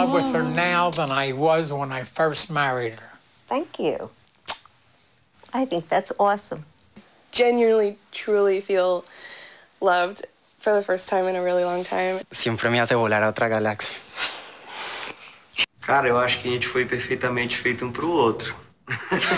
love with her now than I was when I first married her. Thank you. I think that's awesome. Genuinely, truly feel loved for the first time in a really long time. Siempre me hace volar a otra galaxia. Cara, eu acho que a gente foi perfeitamente feito um pro outro.